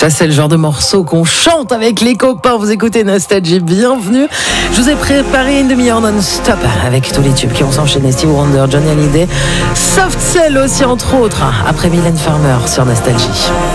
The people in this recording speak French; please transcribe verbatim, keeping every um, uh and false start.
Ça, c'est le genre de morceau qu'on chante avec les copains. Vous écoutez Nostalgie, bienvenue. Je vous ai préparé une demi-heure non-stop avec tous les tubes qui ont s'enchaîné. Stevie Wonder, Johnny Hallyday, Soft Cell aussi, entre autres, après Mylène Farmer sur Nostalgie.